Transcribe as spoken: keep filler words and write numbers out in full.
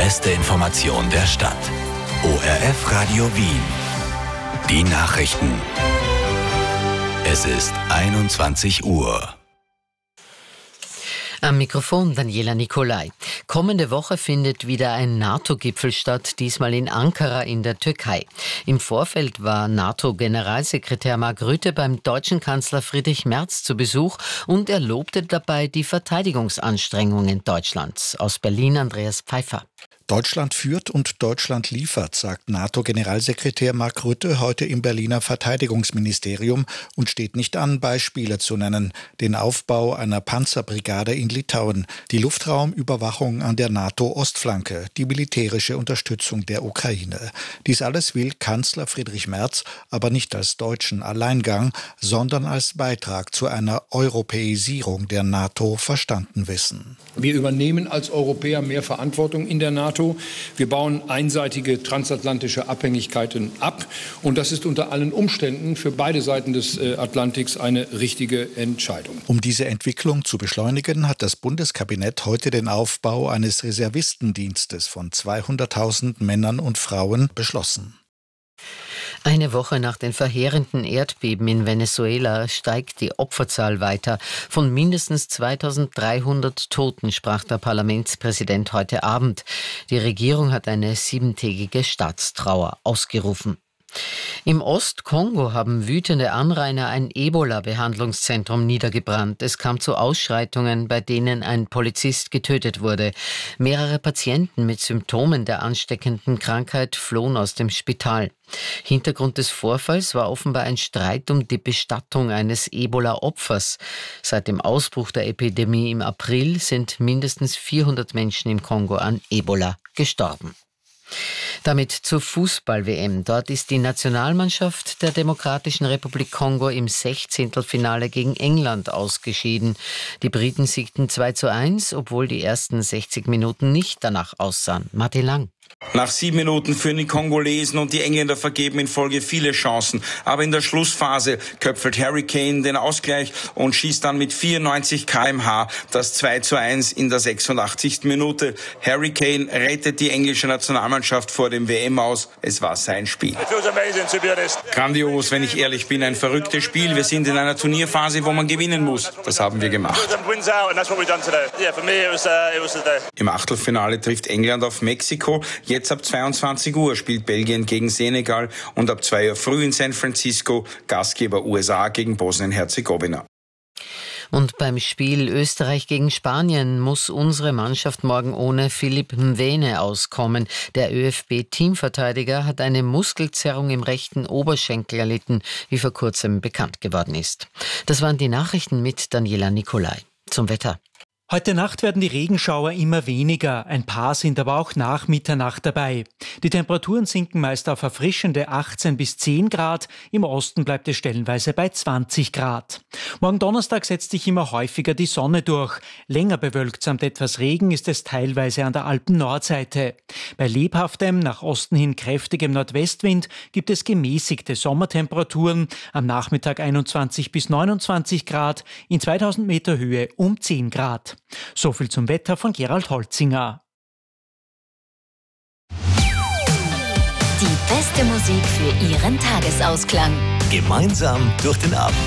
beste Information der Stadt. O R F Radio Wien. Die Nachrichten. Es ist einundzwanzig Uhr. Am Mikrofon Daniela Nicolai. Kommende Woche findet wieder ein NATO-Gipfel statt, diesmal in Ankara in der Türkei. Im Vorfeld war NATO-Generalsekretär Mark Rutte beim deutschen Kanzler Friedrich Merz zu Besuch und er lobte dabei die Verteidigungsanstrengungen Deutschlands. Aus Berlin Andreas Pfeiffer. Deutschland führt und Deutschland liefert, sagt NATO-Generalsekretär Mark Rutte heute im Berliner Verteidigungsministerium und steht nicht an, Beispiele zu nennen. Den Aufbau einer Panzerbrigade in Litauen, die Luftraumüberwachung an der NATO-Ostflanke, die militärische Unterstützung der Ukraine. Dies alles will Kanzler Friedrich Merz aber nicht als deutschen Alleingang, sondern als Beitrag zu einer Europäisierung der NATO verstanden wissen. Wir übernehmen als Europäer mehr Verantwortung in der NATO. Wir bauen einseitige transatlantische Abhängigkeiten ab. Und das ist unter allen Umständen für beide Seiten des Atlantiks eine richtige Entscheidung. Um diese Entwicklung zu beschleunigen, hat das Bundeskabinett heute den Aufbau eines Reservistendienstes von zweihunderttausend Männern und Frauen beschlossen. Eine Woche nach den verheerenden Erdbeben in Venezuela steigt die Opferzahl weiter. Von mindestens zweitausenddreihundert Toten sprach der Parlamentspräsident heute Abend. Die Regierung hat eine siebentägige Staatstrauer ausgerufen. Im Ostkongo haben wütende Anrainer ein Ebola-Behandlungszentrum niedergebrannt. Es kam zu Ausschreitungen, bei denen ein Polizist getötet wurde. Mehrere Patienten mit Symptomen der ansteckenden Krankheit flohen aus dem Spital. Hintergrund des Vorfalls war offenbar ein Streit um die Bestattung eines Ebola-Opfers. Seit dem Ausbruch der Epidemie im April sind mindestens vierhundert Menschen im Kongo an Ebola gestorben. Damit zur Fußball-W M. Dort ist die Nationalmannschaft der Demokratischen Republik Kongo im Sechzehntelfinale gegen England ausgeschieden. Die Briten siegten zwei zu eins, obwohl die ersten sechzig Minuten nicht danach aussahen. Martin Lang. Nach sieben Minuten führen die Kongolesen und die Engländer vergeben in Folge viele Chancen. Aber in der Schlussphase köpfelt Harry Kane den Ausgleich und schießt dann mit vierundneunzig Kilometer pro Stunde das zwei zu eins in der sechsundachtzigsten Minute. Harry Kane rettet die englische Nationalmannschaft vor dem W M aus. Es war sein Spiel. Grandios, wenn ich ehrlich bin, ein verrücktes Spiel. Wir sind in einer Turnierphase, wo man gewinnen muss. Das haben wir gemacht. Im Achtelfinale trifft England auf Mexiko. Jetzt ab zweiundzwanzig Uhr spielt Belgien gegen Senegal und ab zwei Uhr früh in San Francisco Gastgeber U S A gegen Bosnien-Herzegowina. Und beim Spiel Österreich gegen Spanien muss unsere Mannschaft morgen ohne Philipp Mwene auskommen. Der ÖFB-Teamverteidiger hat eine Muskelzerrung im rechten Oberschenkel erlitten, wie vor kurzem bekannt geworden ist. Das waren die Nachrichten mit Daniela Nicolai. Zum Wetter. Heute Nacht werden die Regenschauer immer weniger, ein paar sind aber auch nach Mitternacht dabei. Die Temperaturen sinken meist auf erfrischende achtzehn bis zehn Grad, im Osten bleibt es stellenweise bei zwanzig Grad. Morgen Donnerstag setzt sich immer häufiger die Sonne durch. Länger bewölkt samt etwas Regen ist es teilweise an der Alpen-Nordseite. Bei lebhaftem, nach Osten hin kräftigem Nordwestwind gibt es gemäßigte Sommertemperaturen, am Nachmittag einundzwanzig bis neunundzwanzig Grad, in zweitausend Meter Höhe um zehn Grad. So viel zum Wetter von Gerald Holzinger. Die beste Musik für Ihren Tagesausklang. Gemeinsam durch den Abend.